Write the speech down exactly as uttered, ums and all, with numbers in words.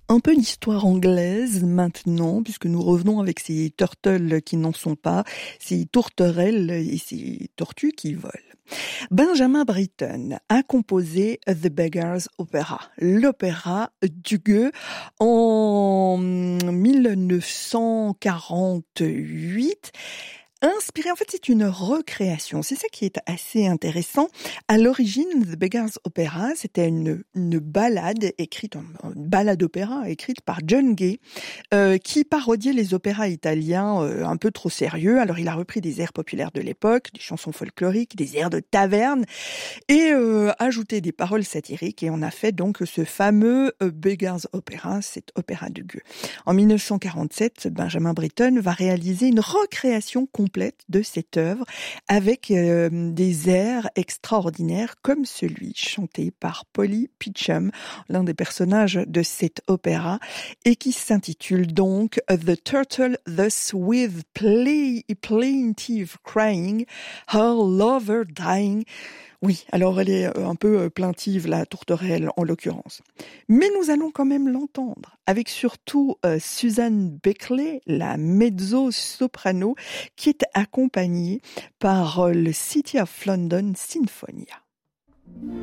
Un peu d'histoire anglaise maintenant, puisque nous revenons avec ces turtles qui n'en sont pas, ces tourterelles et ces tortues qui volent. Benjamin Britten a composé The Beggar's Opera, l'opéra du gueux, en mille neuf cent quarante-huit. Inspiré, en fait, c'est une recréation. C'est ça qui est assez intéressant. À l'origine, The Beggar's Opera, c'était une, une ballade écrite, une ballade opéra écrite par John Gay, euh, qui parodiait les opéras italiens euh, un peu trop sérieux. Alors, il a repris des airs populaires de l'époque, des chansons folkloriques, des airs de taverne, et euh, ajouté des paroles satiriques. Et on a fait donc ce fameux euh, Beggar's Opera, cet opéra de gueux. En mille neuf cent quarante-sept, Benjamin Britten va réaliser une recréation complète de cette œuvre avec euh, des airs extraordinaires comme celui chanté par Polly Peachum, l'un des personnages de cet opéra, et qui s'intitule donc The Turtle Thus with play, Plaintive Crying, Her Lover Dying. Oui, alors elle est un peu plaintive, la tourterelle en l'occurrence. Mais nous allons quand même l'entendre, avec surtout euh, Susan Beckley, la mezzo-soprano, qui est accompagnée par euh, le City of London Sinfonia.